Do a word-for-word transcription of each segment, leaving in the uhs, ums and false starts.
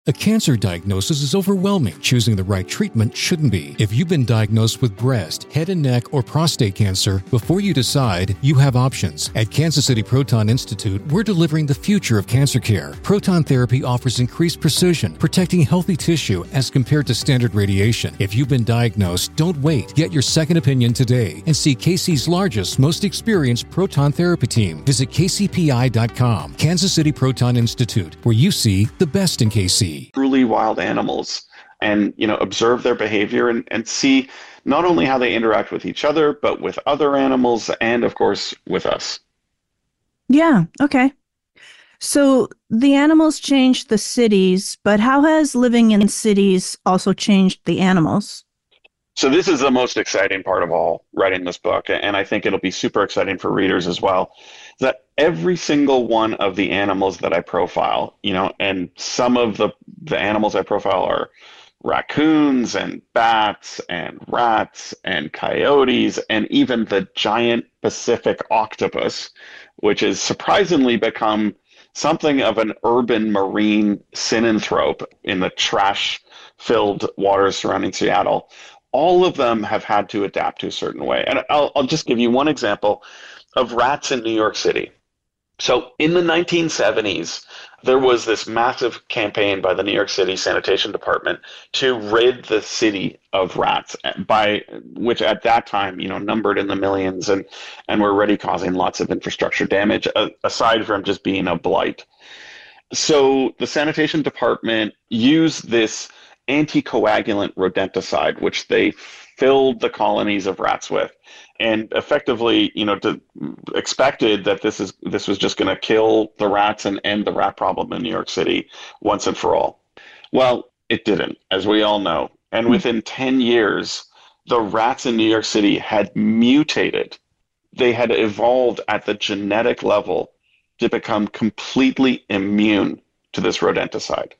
A cancer diagnosis is overwhelming. Choosing the right treatment shouldn't be. If you've been diagnosed with breast, head and neck, or prostate cancer, before you decide, you have options. At Kansas City Proton Institute, we're delivering the future of cancer care. Proton therapy offers increased precision, protecting healthy tissue as compared to standard radiation. If you've been diagnosed, don't wait. Get your second opinion today and see K C's largest, most experienced proton therapy team. Visit K C P I dot com. Kansas City Proton Institute, where you see the best in K C. Truly wild animals, and you know, observe their behavior and, and see not only how they interact with each other, but with other animals and of course with us. Yeah, okay. So the animals changed the cities, but how has living in cities also changed the animals? So this is the most exciting part of all writing this book, and I think it'll be super exciting for readers as well, that every single one of the animals that I profile, you know, and some of the, the animals I profile are raccoons and bats and rats and coyotes and even the giant Pacific octopus, which has surprisingly become something of an urban marine synanthrope in the trash-filled waters surrounding Seattle. All of them have had to adapt to a certain way. And I'll, I'll just give you one example of rats in New York City. So in the nineteen seventies, there was this massive campaign by the New York City Sanitation Department to rid the city of rats, by which at that time, you know, numbered in the millions and, and were already causing lots of infrastructure damage, aside from just being a blight. So the Sanitation Department used this anticoagulant rodenticide, which they filled the colonies of rats with, and effectively, you know, to, expected that this is this was just going to kill the rats and end the rat problem in New York City once and for all. Well, it didn't, as we all know. And within ten years, the rats in New York City had mutated. They had evolved at the genetic level to become completely immune to this rodenticide.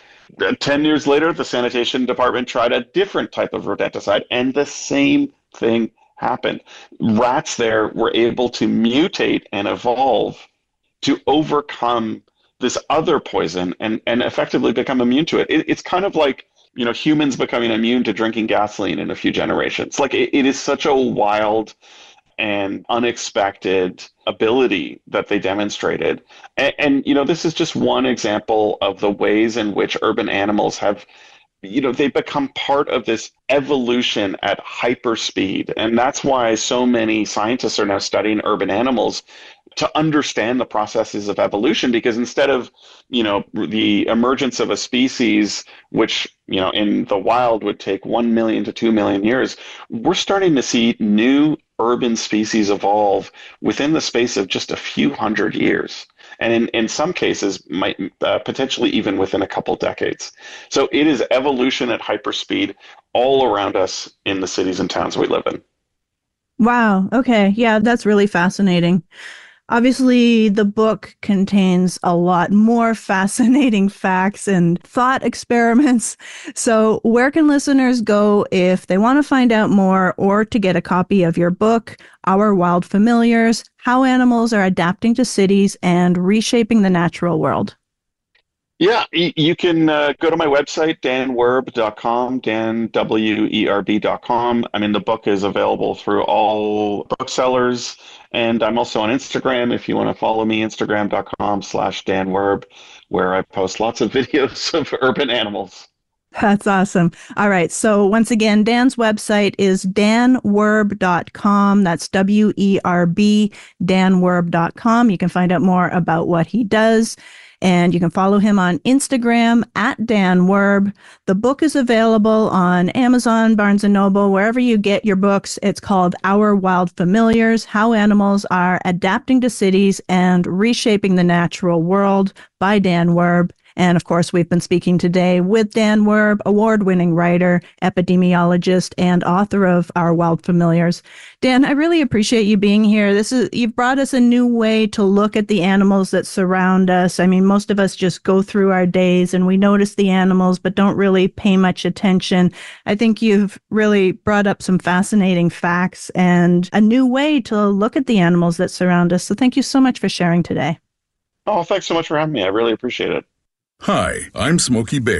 Ten years later, the sanitation department tried a different type of rodenticide, and the same thing happened. Rats there were able to mutate and evolve to overcome this other poison and, and effectively become immune to it. it. It's kind of like, you know, humans becoming immune to drinking gasoline in a few generations. Like it, it is such a wild and unexpected ability that they demonstrated. And, and, you know, this is just one example of the ways in which urban animals have, you know, they become part of this evolution at hyperspeed. And that's why so many scientists are now studying urban animals to understand the processes of evolution, because instead of, you know, the emergence of a species, which, you know, in the wild would take one million to two million years, we're starting to see new urban species evolve within the space of just a few hundred years. And in, in some cases, might uh, potentially even within a couple decades. So it is evolution at hyperspeed all around us in the cities and towns we live in. Wow. Okay. Yeah, that's really fascinating. Obviously, the book contains a lot more fascinating facts and thought experiments. So where can listeners go if they want to find out more or to get a copy of your book, Our Wild Familiars, How Animals Are Adapting to Cities and Reshaping the Natural World? Yeah, you can uh, go to my website, dan werb dot com, dan, W E R B dot com. I mean, the book is available through all booksellers, and I'm also on Instagram if you want to follow me, instagram.com slash Dan Werb, where I post lots of videos of urban animals. That's awesome. All right. So once again, Dan's website is dan werb dot com. That's W E R B, dan werb dot com. You can find out more about what he does. And you can follow him on Instagram at Dan Werb. The book is available on Amazon, Barnes and Noble, wherever you get your books. It's called Our Wild Familiars, How Animals Are Adapting to Cities and Reshaping the Natural World by Dan Werb. And of course, we've been speaking today with Dan Werb, award-winning writer, epidemiologist, and author of Our Wild Familiars. Dan, I really appreciate you being here. This is you've brought us a new way to look at the animals that surround us. I mean, most of us just go through our days and we notice the animals, but don't really pay much attention. I think you've really brought up some fascinating facts and a new way to look at the animals that surround us. So thank you so much for sharing today. Oh, thanks so much for having me. I really appreciate it. Hi, I'm Smokey Bear.